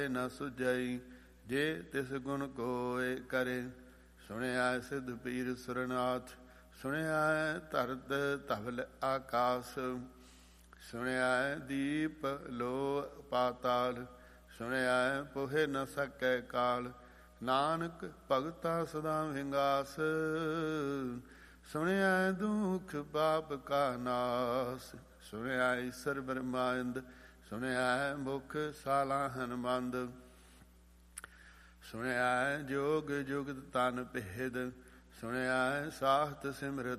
ਨ ਸੁਝਈ ਜੇ ਤਿਸ ਗੁਣ ਕੋਇ ਕਰੇ। ਸੁਣਿਆ ਸਿਧ ਪੀਰ ਸੁਰਨਾਥ ਸੁਣਿਆ ਧਰਤ ਧਵਲ ਆਕਾਸ। ਸੁਣਿਆ ਦੀਪ ਲੋ ਪਾਤਾਲ ਸੁਣਿਆ ਪੋਹਿ ਨ ਸਕੈ ਕਾਲ। ਨਾਨਕ ਭਗਤਾ ਸਦਾ ਵਿੰਗਾਸ ਸੁਣਿਆ ਦੁਖ ਪਾਪ ਕਾ ਨਾਸ। ਸੁਣਿਆ ਈਸਰ ਬ੍ਰਹਮਾਨੰਦ ਸੁਣਿਆ ਮੁਖ ਸਾਲਾਹਨ ਮੰਦ। ਸੁਣਿਆ ਜੋਗ ਜੁਗਤ ਤਨ ਭੇਦ ਸੁਣਿਆ ਸਾਹਤ ਸਿਮਰਤ